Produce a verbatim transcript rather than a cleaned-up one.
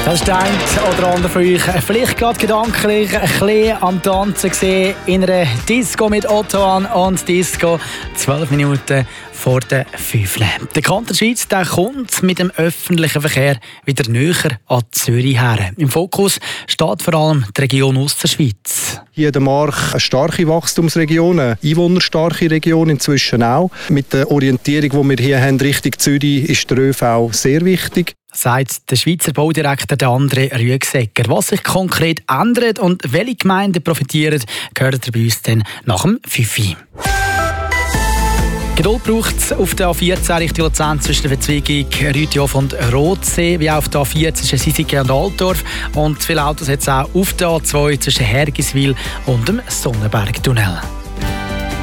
Das ist der eine oder andere von euch vielleicht gerade gedanklich ein bisschen am Tanzen gesehen in einer Disco mit Otto an und Disco zwölf Minuten vor der fünf. Der Kanton Schweiz der kommt mit dem öffentlichen Verkehr wieder näher an Zürich her. Im Fokus steht vor allem die Region Ostschweiz. Hier der Mark eine starke Wachstumsregion, eine einwohnerstarke Region inzwischen auch. Mit der Orientierung, die wir hier haben, Richtung Zürich, ist der ÖV sehr wichtig. Sagt der Schweizer Baudirektor André Rüegsegger. Was sich konkret ändert und welche Gemeinden profitieren, gehört ihr bei uns dann nach dem fünf. Geduld braucht es auf der A vierzehn Richtung Luzern zwischen der Verzweigung Rütiof und Rothsee, wie auch auf der A vier zwischen Sisike und Altdorf. Und viele Autos hat es auch auf der A zwei zwischen Hergiswil und dem Sonnenbergtunnel.